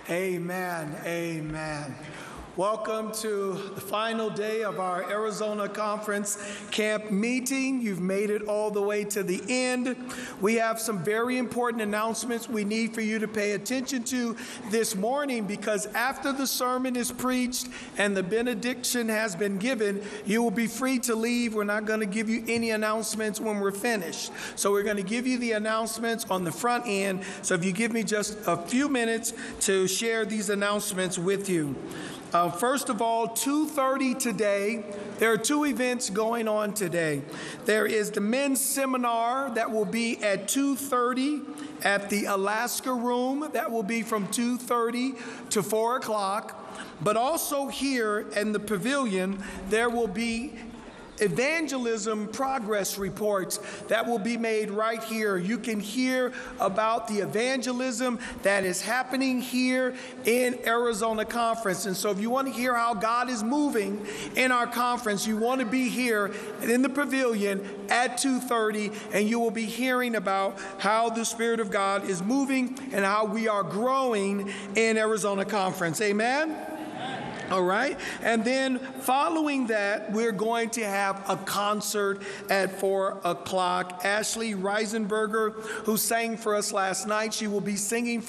Amen. Amen. Welcome to the final day of our Arizona Conference Camp meeting. You've made it all the way to the end. We have some very important announcements we need for you to pay attention to this morning, because after the sermon is preached and the benediction has been given, you will be free to leave. We're not going to give you any announcements when we're finished. So we're going to give you the announcements on the front end. So if you give me just a few minutes to share these announcements with you. First of all, 2:30 today, there are two events going on today. There is the men's seminar that will be at 2:30 at the Alaska Room. That will be from 2:30 to 4 o'clock. But also here in the pavilion, there will be evangelism progress reports that will be made right here. You can hear about the evangelism that is happening here in Arizona Conference. And so if you want to hear how God is moving in our conference, you want to be here in the pavilion at 2:30, and you will be hearing about how the Spirit of God is moving and how we are growing in Arizona Conference. Amen? All right. And then following that, we're going to have a concert at 4 o'clock. Ashley Reisenberger, who sang for us last night, she will be singing